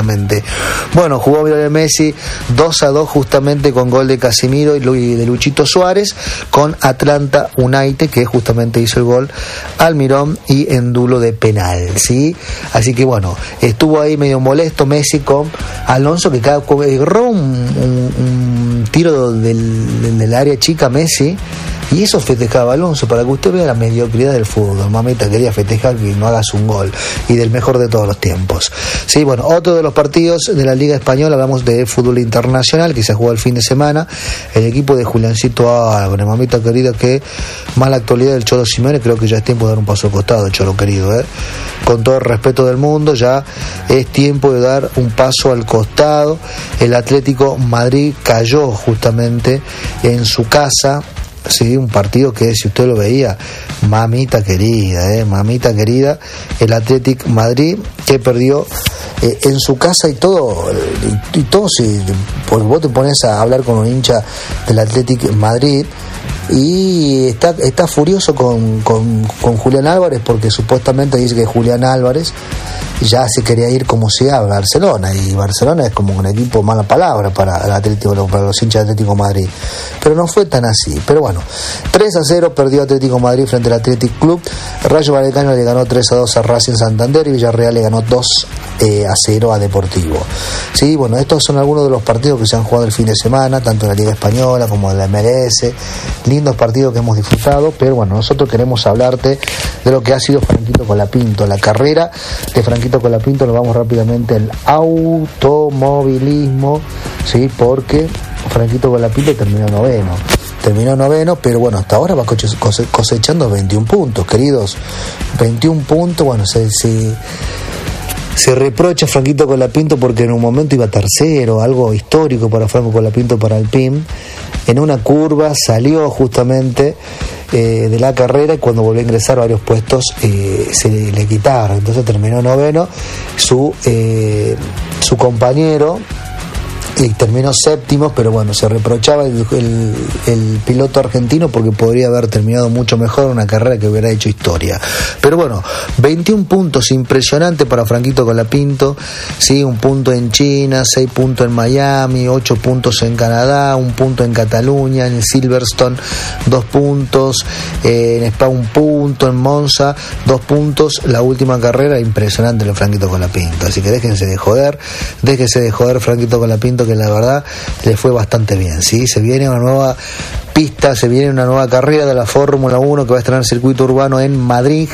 exactamente. Bueno, jugó Lionel Messi 2-2 justamente con gol de Casemiro y de Luchito Suárez con Atlanta United, que justamente hizo el gol Almirón y en duelo de penal, ¿sí? Así que bueno, estuvo ahí medio molesto Messi con Alonso, que agarró un tiro del área chica Messi, y eso festejaba Alonso, para que usted vea la mediocridad del fútbol. Mamita quería festejar que no hagas un gol, y del mejor de todos los tiempos. Sí, bueno, otro de los partidos de la Liga Española, hablamos de fútbol internacional, que se jugó el fin de semana, el equipo de Juliancito Álvarez, mamita querida, que más la actualidad del Cholo Simeone, creo que ya es tiempo de dar un paso al costado, Cholo querido, con todo el respeto del mundo, ya es tiempo de dar un paso al costado. El Atlético Madrid cayó justamente en su casa. Sí, un partido que, si usted lo veía, mamita querida, el Atlético Madrid, que perdió en su casa, y todo si pues vos te pones a hablar con un hincha del Atlético Madrid y está furioso con Julián Álvarez, porque supuestamente dice que Julián Álvarez ya se quería ir como sea a Barcelona, y Barcelona es como un equipo, mala palabra para el Atlético, para los hinchas de Atlético Madrid, pero no fue tan así. Pero bueno, 3-0 perdió Atlético Madrid frente al Athletic Club. Rayo Vallecano le ganó 3-2 a Racing Santander, y Villarreal le ganó 2-0 a Deportivo. Sí, bueno, estos son algunos de los partidos que se han jugado el fin de semana, tanto en la Liga Española como en la MLS. Lindos partidos que hemos disfrutado, pero bueno, nosotros queremos hablarte de lo que ha sido Franquito Colapinto. La carrera de Franquito Colapinto, nos vamos rápidamente al automovilismo, sí, porque Franquito Colapinto terminó noveno, pero bueno, hasta ahora va cosechando 21 puntos, queridos, 21 puntos. Bueno, se reprocha a Franquito Colapinto porque en un momento iba tercero, algo histórico para Franco Colapinto, para el PIM. En una curva salió justamente de la carrera, y cuando volvió a ingresar varios puestos se le quitaron, entonces terminó noveno. Su compañero y terminó séptimo, pero bueno, se reprochaba el piloto argentino porque podría haber terminado mucho mejor una carrera que hubiera hecho historia. Pero bueno, 21 puntos, impresionante para Franquito Colapinto, sí, 1 punto en China, 6 puntos en Miami, 8 puntos en Canadá, 1 punto en Cataluña, en Silverstone 2 puntos, en Spa 1 punto, en Monza 2 puntos, la última carrera, impresionante el Franquito Colapinto. Así que déjense de joder Franquito Colapinto, que la verdad le fue bastante bien, ¿sí? Se viene una nueva pista, se viene una nueva carrera de la Fórmula 1 que va a estar en el circuito urbano en Madrid,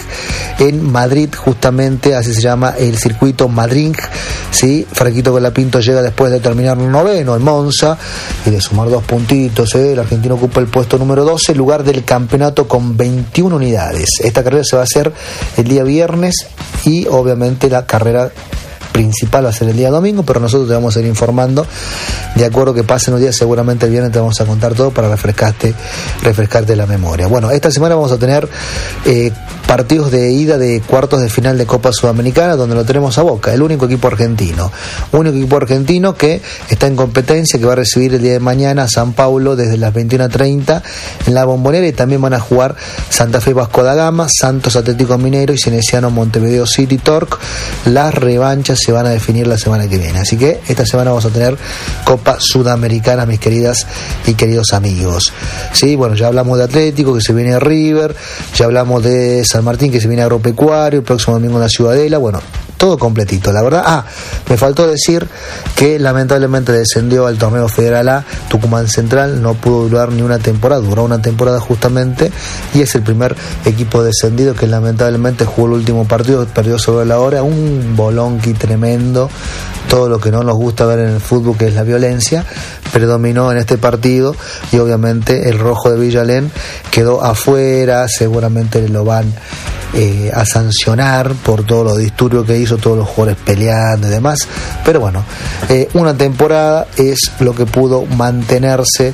justamente, así se llama el circuito Madrid, ¿sí? Franquito Colapinto llega después de terminar noveno en Monza y de sumar 2 puntitos, el argentino ocupa el puesto número 12, lugar del campeonato con 21 unidades. Esta carrera se va a hacer el día viernes, y obviamente la carrera principal va a ser el día domingo, pero nosotros te vamos a ir informando de acuerdo que pasen los días. Seguramente el viernes te vamos a contar todo para refrescarte la memoria. Bueno, esta semana vamos a tener partidos de ida de cuartos de final de Copa Sudamericana, donde lo tenemos a Boca, el único equipo argentino que está en competencia, que va a recibir el día de mañana a San Paulo desde las 21:30 en la Bombonera, y también van a jugar Santa Fe Vasco da Gama, Santos Atlético Mineiro y Cineciano Montevideo City Torque. Las revanchas se van a definir la semana que viene, así que esta semana vamos a tener Copa Sudamericana, mis queridas y queridos amigos. Sí, bueno, ya hablamos de Atlético, que se viene River, ya hablamos de San Martín, que se viene Agropecuario, el próximo domingo en la Ciudadela. Bueno, todo completito, la verdad. Me faltó decir que lamentablemente descendió al torneo Federal A Tucumán Central, no pudo durar ni una temporada, duró una temporada justamente, y es el primer equipo descendido que lamentablemente jugó el último partido, perdió sobre la hora, un bolonqui tremendo, todo lo que no nos gusta ver en el fútbol, que es la violencia, predominó en este partido, y obviamente el rojo de Villalén quedó afuera. Seguramente lo van a sancionar por todo lo disturbio que hizo, todos los jugadores peleando y demás, pero bueno, una temporada es lo que pudo mantenerse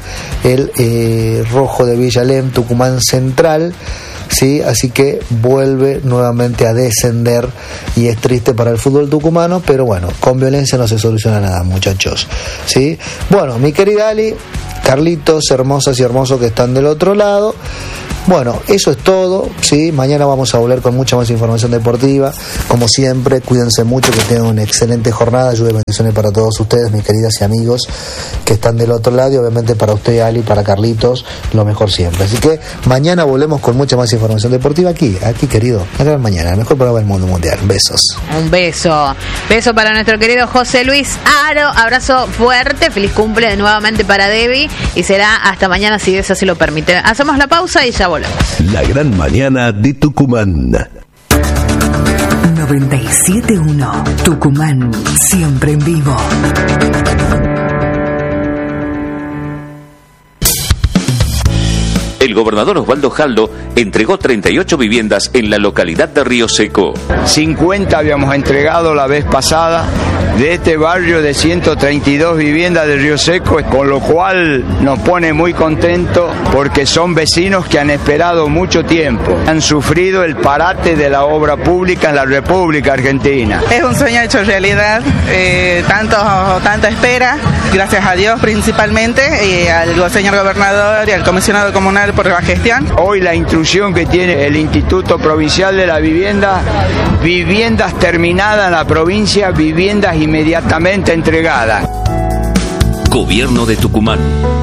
el rojo de Villalén, Tucumán Central, ¿sí? Así que vuelve nuevamente a descender, y es triste para el fútbol tucumano, pero bueno, con violencia no se soluciona nada, muchachos, ¿sí? Bueno, mi querida Ali, Carlitos, hermosas y hermosos que están del otro lado, Bueno, eso es todo, ¿sí? Mañana vamos a volver con mucha más información deportiva. Como siempre, cuídense mucho, que tengan una excelente jornada. Lluvia y bendiciones para todos ustedes, mis queridas y amigos que están del otro lado, y obviamente para usted, Ali, para Carlitos, lo mejor siempre. Así que mañana volvemos con mucha más información deportiva aquí, querido. Hasta mañana, el mejor programa del mundo mundial. Besos. Un beso para nuestro querido José Luis Aro. Abrazo fuerte, feliz cumple nuevamente para Debbie, y será hasta mañana si Dios así lo permite. Hacemos la pausa y ya volvemos. La gran mañana de Tucumán. 97.1 Tucumán, siempre en vivo. El gobernador Osvaldo Jaldo entregó 38 viviendas en la localidad de Río Seco. 50 habíamos entregado la vez pasada de este barrio de 132 viviendas de Río Seco, con lo cual nos pone muy contentos porque son vecinos que han esperado mucho tiempo. Han sufrido el parate de la obra pública en la República Argentina. Es un sueño hecho realidad, tanta espera, gracias a Dios principalmente, y al señor gobernador y al comisionado comunal por la gestión. Hoy la instrucción que tiene el Instituto Provincial de la Vivienda, viviendas terminadas en la provincia, viviendas inmediatamente entregadas. Gobierno de Tucumán.